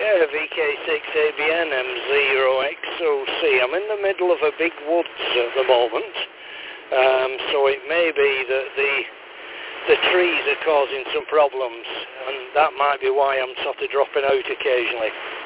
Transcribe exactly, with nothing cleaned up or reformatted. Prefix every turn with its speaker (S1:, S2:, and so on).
S1: Yeah, V K six A B N M zero X O C. I'm in the middle of a big woods at the moment, um, so it may be that the the trees are causing some problems, and that might be why I'm sort of dropping out occasionally.